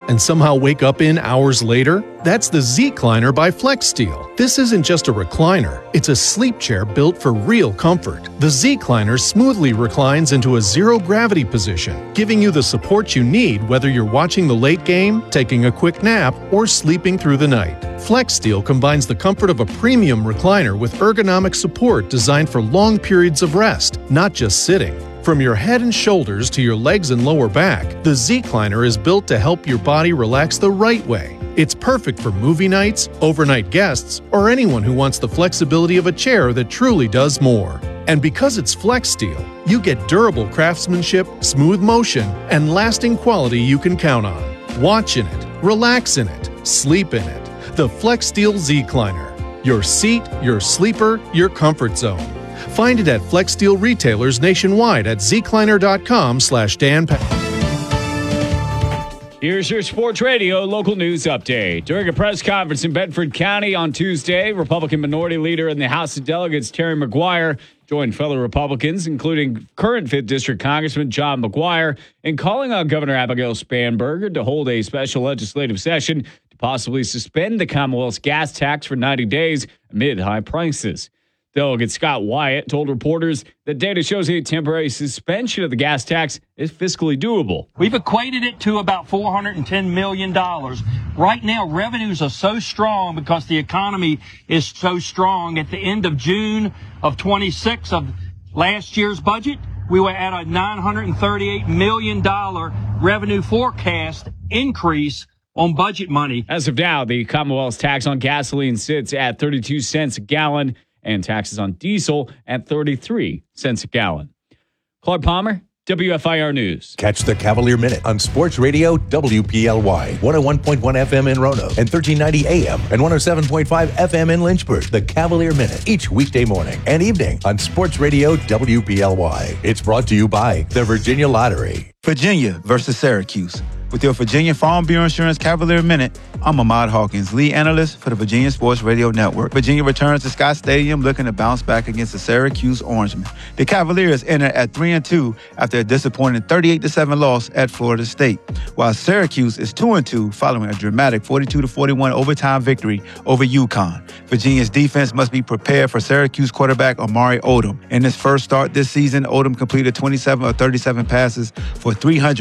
and somehow wake up in hours later? That's the Z-Cliner by FlexSteel. This isn't just a recliner, it's a sleep chair built for real comfort. The Z-Cliner smoothly reclines into a zero-gravity position, giving you the support you need whether you're watching the late game, taking a quick nap, or sleeping through the night. FlexSteel combines the comfort of a premium recliner with ergonomic support designed for long periods of rest, not just sitting. From your head and shoulders to your legs and lower back, the Z-Cliner is built to help your body relax the right way. It's perfect for movie nights, overnight guests, or anyone who wants the flexibility of a chair that truly does more. And because it's FlexSteel, you get durable craftsmanship, smooth motion, and lasting quality you can count on. Watch in it, relax in it, sleep in it. The FlexSteel Z-Cliner. Your seat, your sleeper, your comfort zone. Find it at FlexSteel retailers nationwide at zcliner.com/Dan. Here's your Sports Radio local news update. During a press conference in Bedford County on Tuesday, Republican Minority Leader in the House of Delegates, Terry McGuire, joined fellow Republicans, including current 5th District Congressman John McGuire, in calling on Governor Abigail Spanberger to hold a special legislative session to possibly suspend the Commonwealth's gas tax for 90 days amid high prices. Delegate Scott Wyatt told reporters that data shows a temporary suspension of the gas tax is fiscally doable. We've equated it to about $410 million. Right now, revenues are so strong because the economy is so strong. At the end of June of 26 of last year's budget, we were at a $938 million revenue forecast increase on budget money. As of now, the Commonwealth's tax on gasoline sits at 32 cents a gallon, and taxes on diesel at 33 cents a gallon. Clark Palmer, WFIR News. Catch the Cavalier Minute on Sports Radio WPLY, 101.1 FM in Roanoke and 1390 AM and 107.5 FM in Lynchburg. The Cavalier Minute, each weekday morning and evening on Sports Radio WPLY. It's brought to you by the Virginia Lottery. Virginia versus Syracuse. With your Virginia Farm Bureau Insurance Cavalier Minute, I'm Ahmad Hawkins, lead analyst for the Virginia Sports Radio Network. Virginia returns to Scott Stadium looking to bounce back against the Syracuse Orangemen. The Cavaliers enter at 3-2 after a disappointing 38-7 loss at Florida State, while Syracuse is 2-2 following a dramatic 42-41 overtime victory over UConn. Virginia's defense must be prepared for Syracuse quarterback Amari Odom. In his first start this season, Odom completed 27 of 37 passes for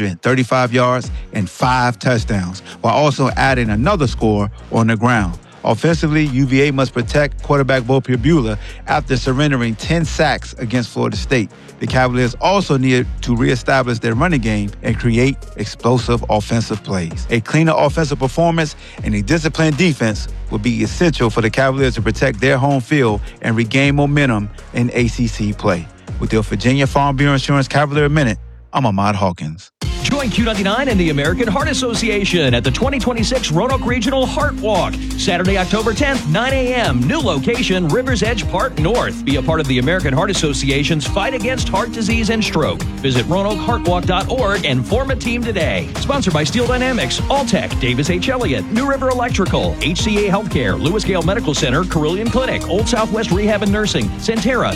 335 yards and 5 touchdowns, while also adding another score on the ground. Offensively, UVA must protect quarterback Bo Pabula after surrendering 10 sacks against Florida State. The Cavaliers also need to reestablish their running game and create explosive offensive plays. A cleaner offensive performance and a disciplined defense will be essential for the Cavaliers to protect their home field and regain momentum in ACC play. With your Virginia Farm Bureau Insurance Cavalier Minute, I'm Ahmad Hawkins. Join Q99 and the American Heart Association at the 2026 Roanoke Regional Heart Walk, Saturday, October 10th, 9 a.m. New location, Rivers Edge Park North. Be a part of the American Heart Association's fight against heart disease and stroke. Visit RoanokeHeartWalk.org and form a team today. Sponsored by Steel Dynamics, Alltech, Davis H. Elliott, New River Electrical, HCA Healthcare, Lewis Gale Medical Center, Carillion Clinic, Old Southwest Rehab and Nursing, Centera,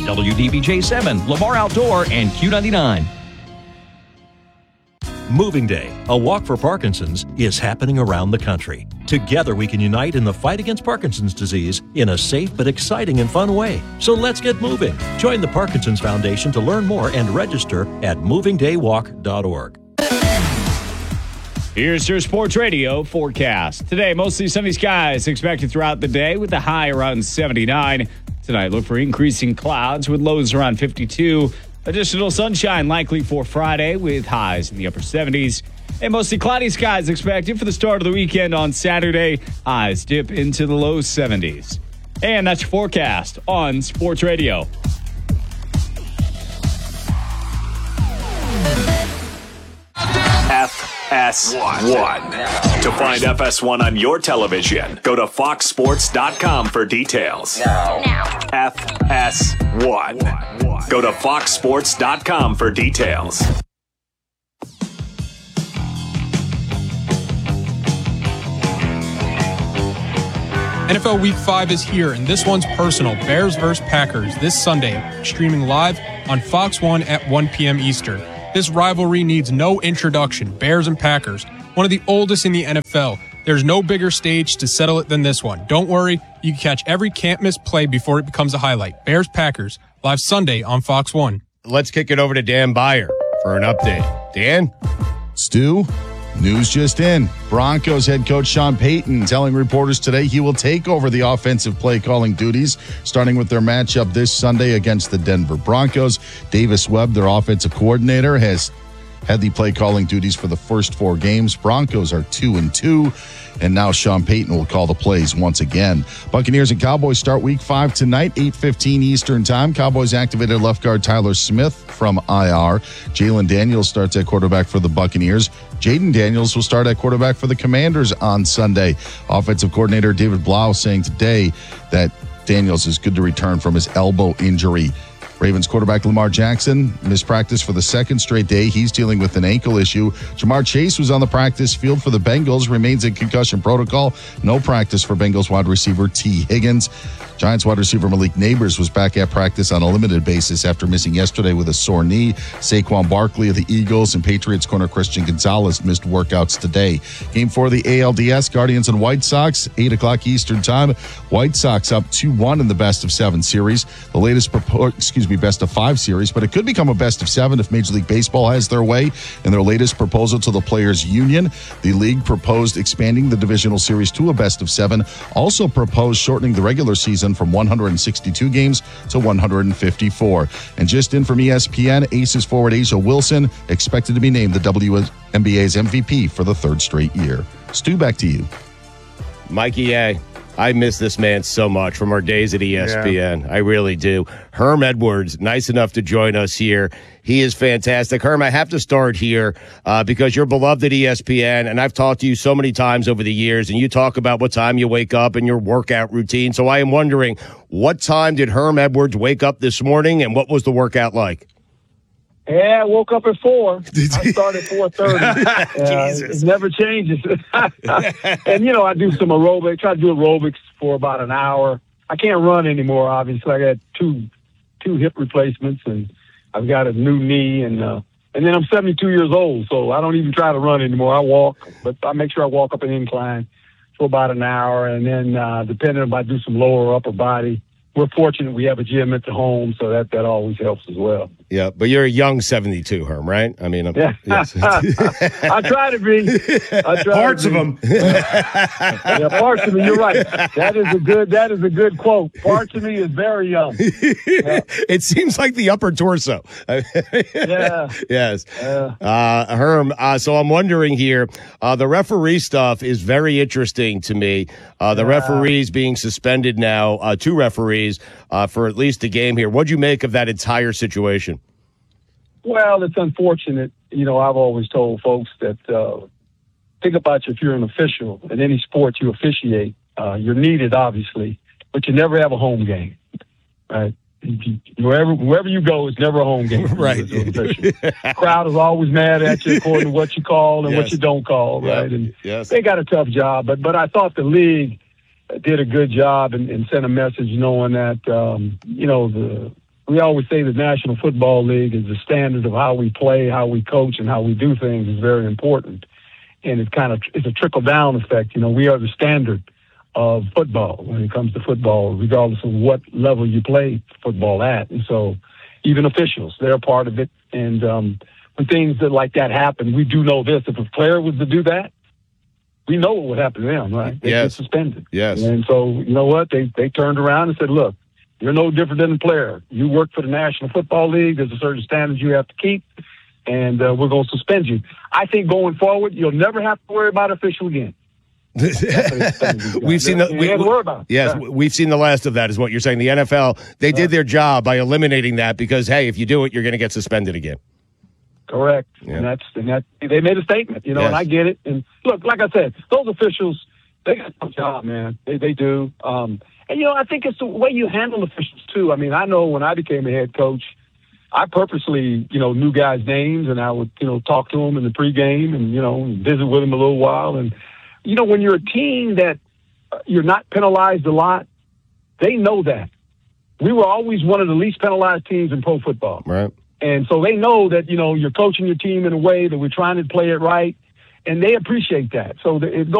WDBJ7, Lamar Outdoor, and Q99. Moving Day, a walk for Parkinson's, is happening around the country. Together we can unite in the fight against Parkinson's disease in a safe but exciting and fun way. So let's get moving. Join the Parkinson's Foundation to learn more and register at movingdaywalk.org. Here's your Sports Radio forecast. Today, mostly sunny skies expected throughout the day with a high around 79. Tonight, look for increasing clouds with lows around 52. Additional sunshine likely for Friday with highs in the upper 70s. And mostly cloudy skies expected for the start of the weekend on Saturday. Highs dip into the low 70s. And that's your forecast on Sports Radio. FS1. To find FS1 on your television, go to foxsports.com for details. Now. FS1. Go to foxsports.com for details. NFL Week 5 is here, and this one's personal. Bears vs. Packers this Sunday, streaming live on Fox 1 at 1 p.m. Eastern. This rivalry needs no introduction. Bears and Packers. one of the oldest in the NFL. There's no bigger stage to settle it than this one. Don't worry, you can catch every can't-miss play before it becomes a highlight. Bears-Packers, live Sunday on Fox 1. Let's kick it over to Dan Beyer for an update. Dan? Stu, news just in. Broncos head coach Sean Payton telling reporters today he will take over the offensive play calling duties, starting with their matchup this Sunday against the Denver Broncos. Davis Webb, their offensive coordinator, has had the play calling duties for the first 4 games. Broncos are 2-2, and now Sean Payton will call the plays once again. Buccaneers and Cowboys start week 5 tonight, 8:15 Eastern time. Cowboys activated left guard Tyler Smith from IR. Jalen Daniels starts at quarterback for the Buccaneers. Jaden Daniels will start at quarterback for the Commanders on Sunday. Offensive coordinator David Blau saying today that Daniels is good to return from his elbow injury. Ravens quarterback Lamar Jackson missed practice for the second straight day. He's dealing with an ankle issue. Jamar Chase was on the practice field for the Bengals, remains in concussion protocol. No practice for Bengals wide receiver T. Higgins. Giants wide receiver Malik Neighbors was back at practice on a limited basis after missing yesterday with a sore knee. Saquon Barkley of the Eagles and Patriots corner Christian Gonzalez missed workouts today. Game 4 of the ALDS, Guardians and White Sox, 8 o'clock Eastern time. White Sox up 2-1 in the best of 7 series. The latest best of 5 series, but it could become a best of 7 if Major League Baseball has their way. In their latest proposal to the Players Union, the league proposed expanding the divisional series to a best of 7, also proposed shortening the regular season from 162 games to 154. And just in from ESPN, Aces forward A'ja Wilson expected to be named the WNBA's MVP for the 3rd straight year. Stu, back to you. Mikey A., I miss this man so much from our days at ESPN. Yeah. I really do. Herm Edwards, nice enough to join us here. He is fantastic. Herm, I have to start here because you're beloved at ESPN, and I've talked to you so many times over the years, and you talk about what time you wake up and your workout routine. So I am wondering, what time did Herm Edwards wake up this morning, and what was the workout like? Yeah, I woke up at 4. I started at 4:30. It never changes. And, I do some aerobics. Try to do aerobics for about an hour. I can't run anymore, obviously. I got two hip replacements, and I've got a new knee. And then I'm 72 years old, so I don't even try to run anymore. I walk, but I make sure I walk up an incline for about an hour. And then depending if I do some lower or upper body, we're fortunate we have a gym at the home, so that always helps as well. Yeah, but you're a young 72, Herm, right? I mean, yes. I try to be. Parts of them. Yeah, parts of me. You're right. That is a good quote. Parts of me is very young. Yeah. It seems like the upper torso. Yeah. Yes. Herm, so I'm wondering here, the referee stuff is very interesting to me. The referees being suspended now, 2 referees for at least a game here. What'd you make of that entire situation? Well, it's unfortunate. I've always told folks that think about if you're an official in any sport you officiate, you're needed, obviously, but you never have a home game, right? Wherever you go, it's never a home game. Right. Crowd is always mad at you according to what you call and what you don't call, right? And they got a tough job, but I thought the league did a good job and sent a message knowing that, we always say the National Football League is the standard of how we play, how we coach, and how we do things is very important. And it's a trickle-down effect. We are the standard of football when it comes to football, regardless of what level you play football at. And so even officials, they're a part of it. And when things like that happen, we do know this. If a player was to do that, we know what would happen to them, right? They get suspended. Yes. And so, you know what? They turned around and said, look, you're no different than a player. You work for the National Football League. There's a certain standard you have to keep, and we're going to suspend you. I think going forward, you'll never have to worry about official again. We've seen we've seen the last of that, is what you're saying. The NFL, they did their job by eliminating that because, hey, if you do it, you're going to get suspended again. Correct. Yeah. And they made a statement, and I get it. And look, like I said, those officials, they got a job, man. They do. And, I think it's the way you handle officials, too. I mean, I know when I became a head coach, I purposely, knew guys' names, and I would, talk to them in the pregame and, visit with them a little while. And, when you're a team that you're not penalized a lot, they know that. We were always one of the least penalized teams in pro football. Right. And so they know that, you're coaching your team in a way that we're trying to play it right. and they appreciate that. So it goes